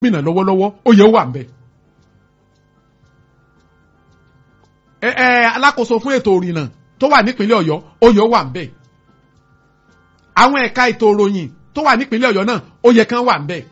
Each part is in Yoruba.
gómìnà lọ́wọ́lọ́wọ́ oyè wà ń bẹ̀. Alákòóso fún ètò ìrìnnà tó wà nípínlẹ̀ Ọ̀yọ́ oyè wà ń bẹ̀. Àwọn ẹ̀ka ètò ìròyìn tó wà nípínlẹ̀ Ọ̀yọ́ náà oyè kan wà ń bẹ̀.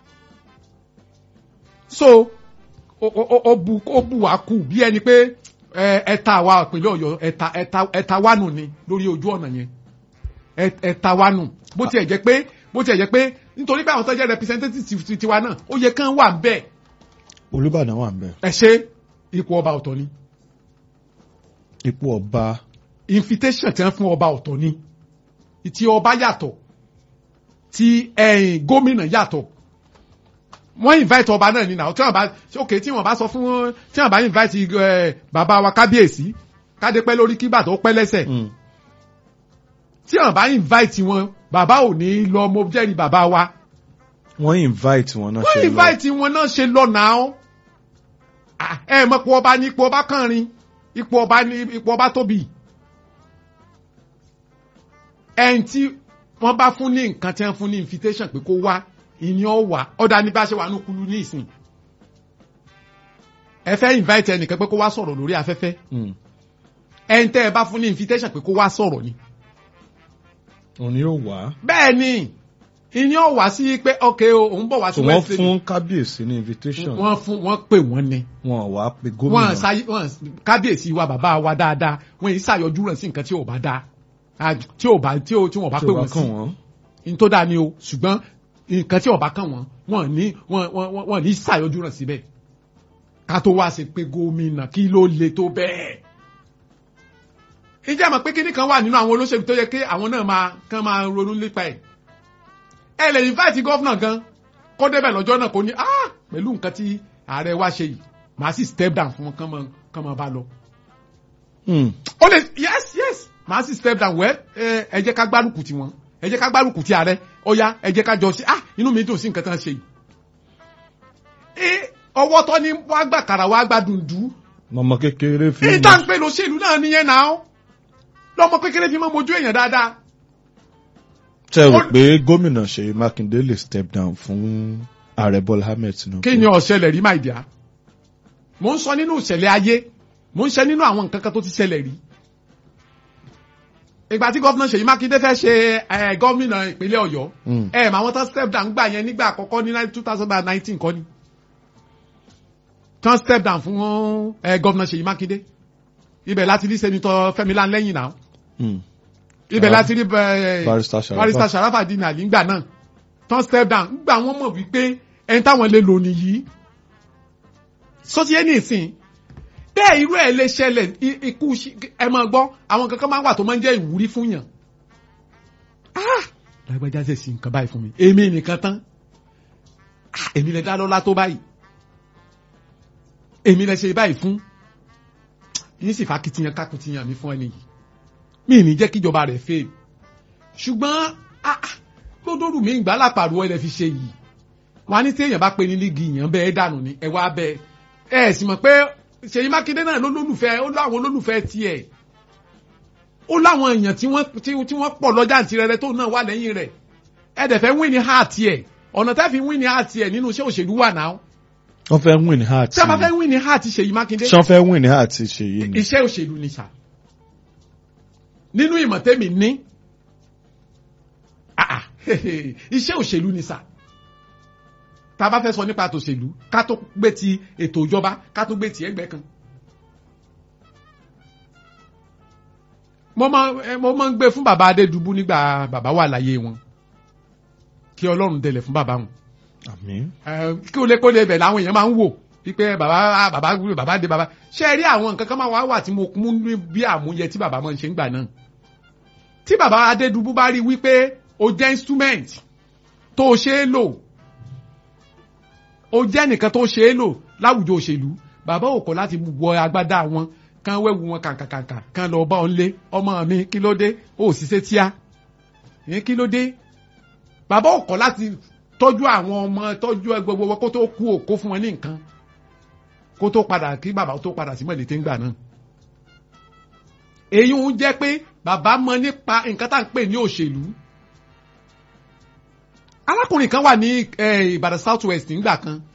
So ó bu wá kù bí ẹni pé ẹ̀ta wa ìpínlẹ̀ Ọ̀yọ́ ẹ̀ta wánu ni lórí ojú ọ̀nà yẹn ẹ̀ta wánu bó tiẹ̀ jẹ́ pé nítorí pé àwọn tó jẹ́ representative tiwa náà oyè kan wà ń bẹ̀. Olúbàdàn wà ń bẹ̀. ẹ ṣe ipò ọba ọ̀tọ̀ ni. Ipò ọba. Invitation tí wọ́n fún ọba ọ̀tọ̀ ni tí ọba yàtọ̀ tí gómìnà yàtọ̀. Wọ́n invite ọba náà ní náà tí wọ́n bá sọ fún tí wọ́n bá invite bàbá wa kábíyèsí kádépẹ́ lórí kíbà tó pẹ́ lẹ́sẹ̀ tí wọ́n bá invite wọn bàbá ò ní lọ mo jẹ́rìí bàbá wa. Wọ́n invite wọn náà ṣe lọ. Wọ́n invite wọn náà ṣe lọ náà. Mọ̀ ipò ọba ní ipò ọba kànrin ipò ọba tóbi. Ẹni tí wọ́n bá fún ní nǹkan tí wọ́n fún ní invitation pé kó wá ìní ọ̀wà ọ̀dà ní bá ṣe wà ní kulu ní ìsìn. Ẹ fẹ́ invite ẹnìkan pé kó wá sọ̀rọ̀ lórí afẹ́fẹ́. Ẹni tẹ́ ẹ bá fún ní invitation pé kó wá sọ̀rọ̀ ni. Òní yóò wá. Bẹ́ẹ̀ ni ìní ọ̀wà sí pé òun bọ̀ wá sí West Lagos. Wọ́n fún kábíyèsí ní invitation. Wọ́n pè wọ́n ni. Wọ́n wá pé gómìnà. Wọ́n kábíyèsí wa bàbá wa dáadáa wọ́n yìí ṣàyọjú rẹ̀ sí nǹkan tí ò bá dáa tí wọ́n bá pè wọ́n sí. Ní tó dáa ni o ṣùgbọ́n nǹkan tí ọba kàn wọ́n ní ṣàyọjú rẹ̀ síbẹ̀ ká tó wá sí pé gómìnà kí ló le tó bẹ́ẹ̀. Ìjẹ́ àmọ́ pé kíní kan wà nínú àwọn olóṣèlú tó yẹ kí àwọn náà máa ronú nípa ẹ̀. Ẹ lè invite gọ́fúnà gan kó débẹ̀ lọ́jọ́ náà kó ní pẹ̀lú nǹkan tí ààrẹ wa ṣe yìí màá sì step down fún wọn kán máa bá lọ. Ó lè yes màá sì step down ẹ jẹ́ ká gbárùkù tí wọn ẹ jẹ́ ká gbárùkù tí ààrẹ ọ̀ya ẹ jẹ́ ká jọ sí inú mi dùn sí nǹkan tán ṣe yìí. Ọwọ́ tó ní wàá gbà kàrà wàá gbà dùndú. Ọmọ kékeré fi. Ìta ń pè lóṣèlú náà nìyẹn náà lọ́mọ kékeré fi máa mojú èèyàn dáadáa. Ṣé o rò pé gómìnà Ṣèyí Mákindé lè step down fún ààrẹ Bọ́lá Ahmed Tinubu? Kí ni ó ṣẹlẹ̀ rí my dear? Mo ń sọ nínú ìṣẹ̀lẹ̀ ayé mo ń ṣe nínú àwọn nǹkan kan tó ti ṣẹlẹ̀ rí. Ìgbà tí gómìnà Ṣèyí Mákindé fẹ́ ṣe gómìnà ìpínlẹ̀ Ọ̀yọ́ mà wọ́n tán step down gbà yẹn nígbà àkọ́kọ́ ní 2019 kọ́ ni tán step down fún gómìnà Ṣèyí Mákindé ibẹ̀ láti rí sẹ́nitọ́ Fẹ́mi Láńlẹ́yìn náà ibẹ̀ láti rí Barrister Sharafadeen Ali nígbà náà tán step down nígbà wọ́n mọ̀ wípé ẹni táwọn lè lò nìyí sọ́tí ẹni ìsìn bẹ́ẹ̀ irú ẹ̀ lè ṣẹlẹ̀ ikú ẹ máa gbọ́ àwọn kankan máa ń wà tó máa ń jẹ́ ìwúrí fún yàn. Lágbájá ṣe sí nǹkan báyìí fún mi èmi nìkan tán èmi lè dá lọ́lá tó báyìí èmi lè ṣe báyìí fún yín sì fa kitiyan kákutiyan mi fún ẹni yìí mi ní jẹ́ kíjọba rẹ̀ fẹ́ ṣùgbọ́n lódòdó mi ìgbà lápàrọ̀ ẹ̀ lè fi ṣe yìí wọn á ní tí èèyàn bá pe ní líìgì èèyàn bẹ́ẹ̀ dànù ni ẹ wá bẹ́ẹ̀ ẹ sì mọ̀ pé Ṣèyí Mákindé náà ó láwọn olólùfẹ́ tiẹ̀ ó láwọn èèyàn tí wọ́n pọ̀ lọ́jà tirẹrẹ tó náà wà lẹ́yìn rẹ̀ ẹ dẹ̀ fẹ́ win ní heart tiẹ̀ ọ̀nà tẹ́ fi win ní heart tiẹ̀ nínú iṣẹ́ òṣèlú wà náà. Wọ́n fẹ́ win ní heart. Ṣé wọ́n fẹ́ win ní heart Ṣèyí Mákindé? Ṣé wọ́n fẹ́ win ní heart Ṣèyí ni? Iṣẹ́ òṣèlú ni ṣá nínú ìmọ̀ tẹ́mi ní iṣẹ́ òṣèlú ni ṣá tá a bá fẹ́ sọ nípa tòṣèlú ká tó gbé ti ètò ìjọba ká tó gbé ti ẹgbẹ́ kan. mo máa ń gbé fún bàbá Adédùbú nígbà bàbá wà láyé wọn kí Ọlọ́run dẹlẹ̀ fún bàbá wọn. Àmín. Kí ó lé kó lè bẹ̀ láwọn èèyàn máa ń wò wípé bàbá dé bàbá ṣe rí àwọn nǹkan kan máa wà tí mo mú bí àmúyẹ tí bàbá máa ń ṣe ń gbà náà. Tí bàbá Adédùbú bá rí wípé o jẹ́ instrument tó o ṣe é lò ó jẹ́ nìkan tó ṣe é lò láwùjọ òṣèlú bàbá ò kọ̀ láti wọ agbádá wọn kan wẹ́wu wọn kàǹkàǹkà kan lọ bá òun lé ọmọ mi kí ló dé ó sì ṣe tíá ní kí ló dé bàbá ò kọ̀ láti tọ́jú àwọn ọmọ tọ́jú gbogbo wọn kó tó kú òkó fún wọn ní nǹkan kó tó padà kí bàbá tó padà sí mọ̀lẹ́ tí ń gbà náà. èyí ń jẹ́ pé bàbá mọ̀ nípa nǹkan tá à ń pè ní òṣèlú arákùnrin kan wà ní Ìbàdàn South West nígbà kan